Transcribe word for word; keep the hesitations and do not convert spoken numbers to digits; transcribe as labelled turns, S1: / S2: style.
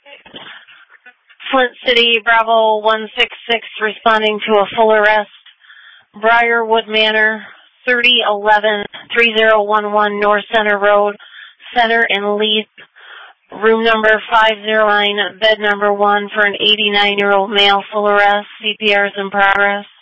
S1: Flint City, Bravo one six six, responding to a full arrest. Briarwood Manor, thirty eleven, thirty eleven North Center Road, Center and Leith, room number five oh nine, bed number one, for an eighty-nine-year-old male, full arrest. C P R is in progress.